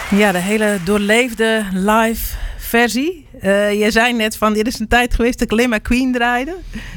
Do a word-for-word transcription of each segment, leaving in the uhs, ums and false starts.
Ja, de hele doorleefde live versie. Uh, je zei net van, dit is een tijd geweest dat ik alleen maar Queen draaide.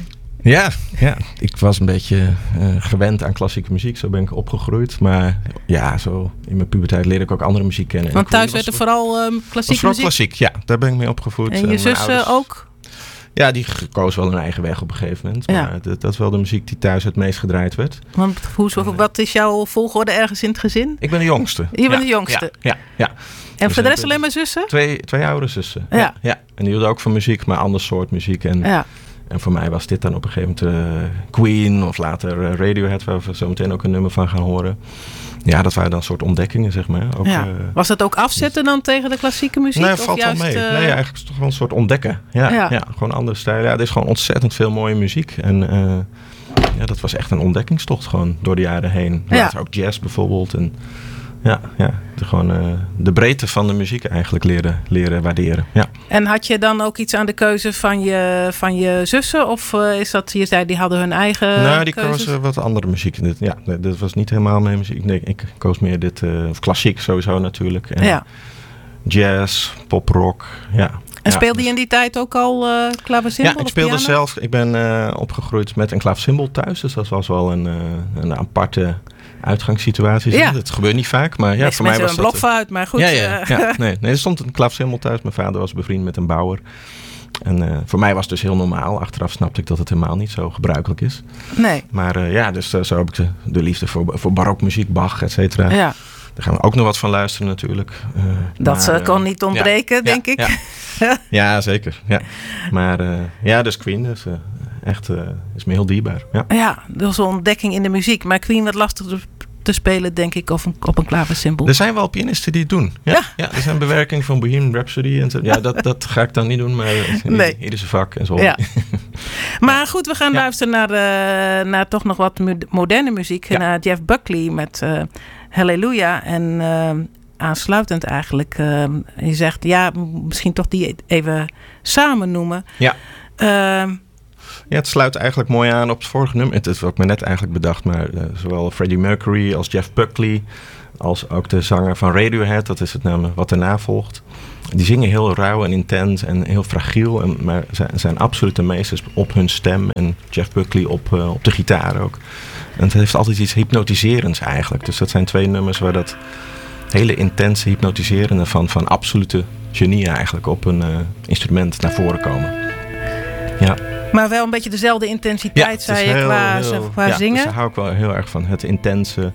Ja, ja, ik was een beetje uh, gewend aan klassieke muziek. Zo ben ik opgegroeid. Maar ja, zo in mijn puberteit leerde ik ook andere muziek kennen. Want thuis werd er vooral um, klassieke vooral muziek? klassiek, ja. Daar ben ik mee opgevoed. En je en zus ouders, ook? Ja, die koos wel hun eigen weg op een gegeven moment. Maar ja. dat, dat is wel de muziek die thuis het meest gedraaid werd. Want hoe, wat is jouw volgorde ergens in het gezin? Ik ben de jongste. Je bent ja, de jongste? Ja, ja. ja. En dus voor de rest alleen maar zussen? Twee, twee oudere zussen. Ja. Ja, ja. En die hielden ook van muziek, maar ander soort muziek. En, ja. en voor mij was dit dan op een gegeven moment uh, Queen of later uh, Radiohead, waar we zo meteen ook een nummer van gaan horen. Ja, dat waren dan soort ontdekkingen, zeg maar. Ook, ja. uh, was dat ook afzetten dan tegen de klassieke muziek? Nee, of valt juist, wel mee. Uh... Nee, ja, eigenlijk is het toch wel een soort ontdekken. Ja, ja. ja gewoon andere stijlen. Ja, er is gewoon ontzettend veel mooie muziek. En uh, ja, dat was echt een ontdekkingstocht gewoon door de jaren heen. Ja. Later ook jazz bijvoorbeeld. En ja, ja de, gewoon uh, de breedte van de muziek eigenlijk leren, leren waarderen. Ja. En had je dan ook iets aan de keuze van je, van je zussen? Of uh, is dat, je zei, die hadden hun eigen Nou, die keuzes? kozen wat andere muziek. Dit, ja, dit was niet helemaal mijn muziek. Nee, ik koos meer dit, uh, of klassiek sowieso natuurlijk. En ja. Jazz, poprock, ja. En ja, speelde dus... je in die tijd ook al uh, klaversymbol? Ja, ik speelde piano? zelf. Ik ben uh, opgegroeid met een klaversymbol thuis. Dus dat was wel een, uh, een aparte uitgangssituatie. Ja. Dat gebeurt niet vaak. Maar ja, Meeste voor mij was een dat... blok voor uit, maar goed. Ja, ja, ja. Nee, nee, er stond een klaversymbol thuis. Mijn vader was bevriend met een bouwer. En uh, voor mij was het dus heel normaal. Achteraf snapte ik dat het helemaal niet zo gebruikelijk is. Nee. Maar uh, ja, dus uh, zo heb ik de, de liefde voor, voor barokmuziek, Bach, et cetera. Ja. Daar gaan we ook nog wat van luisteren natuurlijk. Uh, dat maar, uh, kon niet ontbreken, ja, denk ja, ik. Ja, ja zeker. Ja. Maar uh, ja, dus Queen dus, uh, echt, uh, is me heel dierbaar. Ja, ja, dat was een ontdekking in de muziek. Maar Queen wat lastig te spelen, denk ik, op een, op een klaversymbol. Er zijn wel pianisten die het doen. Ja, ja. ja er zijn bewerkingen van Bohemian Rhapsody. En zo. Ja, dat, dat ga ik dan niet doen, maar nee. ieder zijn vak en zo. Ja. Maar goed, we gaan ja. luisteren naar, uh, naar toch nog wat moderne muziek. Ja. Naar Jeff Buckley met uh, Hallelujah. En uh, aansluitend eigenlijk, uh, je zegt, ja, misschien toch die even samen noemen. Ja. Uh, Ja, het sluit eigenlijk mooi aan op het vorige nummer. Het is wat ik me net eigenlijk bedacht, maar uh, zowel Freddie Mercury als Jeff Buckley, als ook de zanger van Radiohead, dat is het nummer wat daarna volgt. Die zingen heel rauw en intens en heel fragiel, en, maar zijn, zijn absolute meesters op hun stem en Jeff Buckley op, uh, op de gitaar ook. En het heeft altijd iets hypnotiserends eigenlijk. Dus dat zijn twee nummers waar dat hele intense hypnotiserende van, van absolute genie eigenlijk op een uh, instrument naar voren komen. Ja. Maar wel een beetje dezelfde intensiteit, ja, zei je, heel, qua, heel, qua ja, zingen. Dus daar hou ik wel heel erg van. Het intense,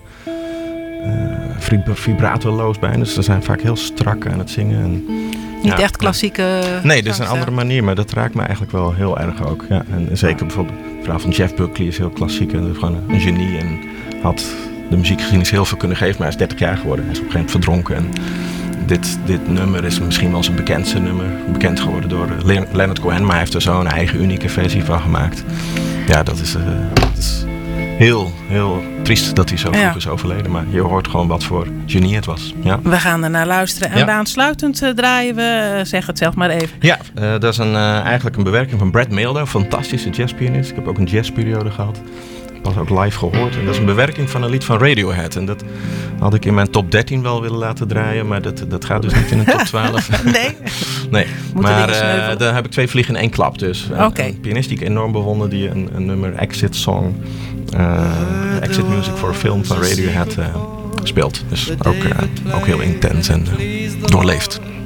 uh, vibratooloos bijna. Dus ze zijn vaak heel strak aan het zingen. En, Niet ja, echt klassieke... Ja. Nee, dat is een andere manier, maar dat raakt me eigenlijk wel heel erg ook. Ja, en zeker bijvoorbeeld het verhaal van Jeff Buckley is heel klassiek. En gewoon een genie en had de muziekgeschiedenis heel veel kunnen geven. Maar hij is dertig jaar geworden. Hij is op een gegeven moment verdronken. En Dit, dit nummer is misschien wel zijn bekendste nummer. Bekend geworden door Le- Leonard Cohen. Maar hij heeft er zo een eigen unieke versie van gemaakt. Ja, dat is, uh, dat is heel, heel triest dat hij zo vroeg ja. is overleden. Maar je hoort gewoon wat voor genie het was. Ja. We gaan er naar luisteren. En ja. aansluitend uh, draaien we, uh, zeg het zelf maar even. Ja, uh, dat is een, uh, eigenlijk een bewerking van Brad Mehldau. Een fantastische jazzpianist. Ik heb ook een jazzperiode gehad. Pas ook live gehoord. En dat is een bewerking van een lied van Radiohead. En dat had ik in mijn top dertien wel willen laten draaien. Maar dat, dat gaat dus niet in een top twaalf. Nee? Nee. Maar uh, dan heb ik twee vliegen in één klap dus. Okay. Een pianist die ik enorm bewonder. Die een, een nummer Exit Song. Uh, Exit Music for a Film van Radiohead uh, speelt. Dus ook, uh, ook heel intens en uh, doorleefd.